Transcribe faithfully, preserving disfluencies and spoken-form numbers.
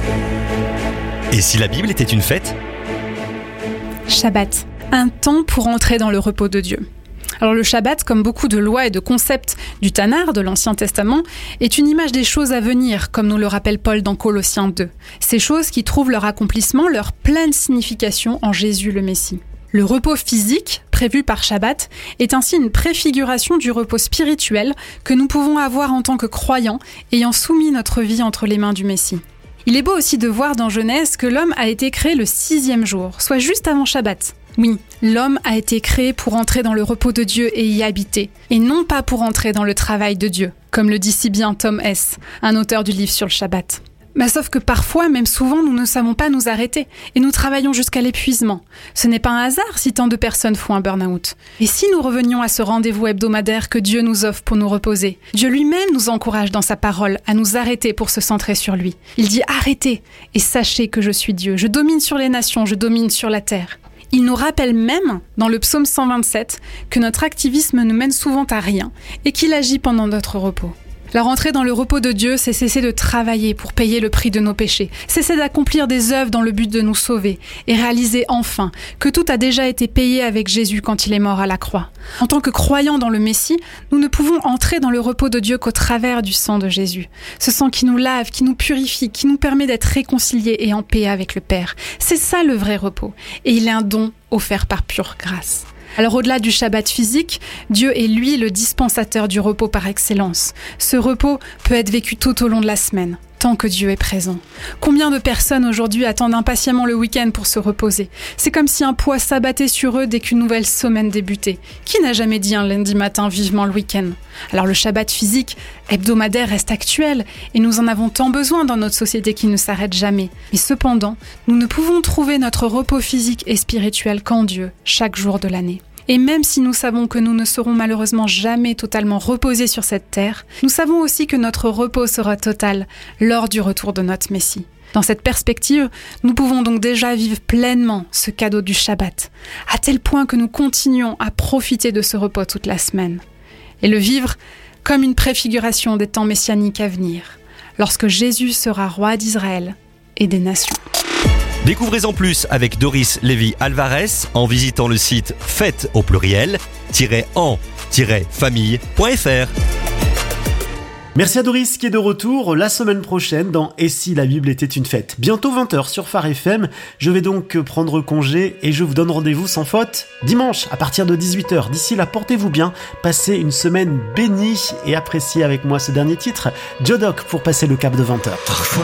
Et si la Bible était une fête ? Shabbat, un temps pour entrer dans le repos de Dieu. Alors le Shabbat, comme beaucoup de lois et de concepts du Tanakh, de l'Ancien Testament, est une image des choses à venir, comme nous le rappelle Paul dans Colossiens deux. Ces choses qui trouvent leur accomplissement, leur pleine signification en Jésus le Messie. Le repos physique, prévu par Shabbat, est ainsi une préfiguration du repos spirituel que nous pouvons avoir en tant que croyants, ayant soumis notre vie entre les mains du Messie. Il est beau aussi de voir dans Genèse que l'homme a été créé le sixième jour, soit juste avant Shabbat. Oui, l'homme a été créé pour entrer dans le repos de Dieu et y habiter, et non pas pour entrer dans le travail de Dieu, comme le dit si bien Tom Hess, un auteur du livre sur le Shabbat. Mais sauf que parfois, même souvent, nous ne savons pas nous arrêter, et nous travaillons jusqu'à l'épuisement. Ce n'est pas un hasard si tant de personnes font un burn-out. Et si nous revenions à ce rendez-vous hebdomadaire que Dieu nous offre pour nous reposer, Dieu lui-même nous encourage dans sa parole à nous arrêter pour se centrer sur lui. Il dit « Arrêtez et sachez que je suis Dieu, je domine sur les nations, je domine sur la terre ». Il nous rappelle même, dans le psaume cent vingt-sept, que notre activisme ne mène souvent à rien et qu'il agit pendant notre repos. La rentrée dans le repos de Dieu, c'est cesser de travailler pour payer le prix de nos péchés, cesser d'accomplir des œuvres dans le but de nous sauver et réaliser enfin que tout a déjà été payé avec Jésus quand il est mort à la croix. En tant que croyants dans le Messie, nous ne pouvons entrer dans le repos de Dieu qu'au travers du sang de Jésus. Ce sang qui nous lave, qui nous purifie, qui nous permet d'être réconciliés et en paix avec le Père. C'est ça le vrai repos, et il est un don offert par pure grâce. Alors au-delà du Shabbat physique, Dieu est lui le dispensateur du repos par excellence. Ce repos peut être vécu tout au long de la semaine, tant que Dieu est présent. Combien de personnes aujourd'hui attendent impatiemment le week-end pour se reposer ? C'est comme si un poids s'abattait sur eux dès qu'une nouvelle semaine débutait. Qui n'a jamais dit un lundi matin vivement le week-end ? Alors le Shabbat physique, hebdomadaire, reste actuel et nous en avons tant besoin dans notre société qui ne s'arrête jamais. Mais cependant, nous ne pouvons trouver notre repos physique et spirituel qu'en Dieu, chaque jour de l'année. Et même si nous savons que nous ne serons malheureusement jamais totalement reposés sur cette terre, nous savons aussi que notre repos sera total lors du retour de notre Messie. Dans cette perspective, nous pouvons donc déjà vivre pleinement ce cadeau du Shabbat, à tel point que nous continuons à profiter de ce repos toute la semaine. Et le vivre comme une préfiguration des temps messianiques à venir, lorsque Jésus sera roi d'Israël et des nations. Découvrez-en plus avec Doris Lévy-Alvarez en visitant le site fête au pluriel en famille point f r. Merci à Doris qui est de retour la semaine prochaine dans Et si la Bible était une fête ? Bientôt vingt heures sur Phare F M. Je vais donc prendre congé et je vous donne rendez-vous sans faute dimanche à partir de dix-huit heures. D'ici là, portez-vous bien, passez une semaine bénie et appréciez avec moi ce dernier titre, Joe Doc pour passer le cap de vingt heures.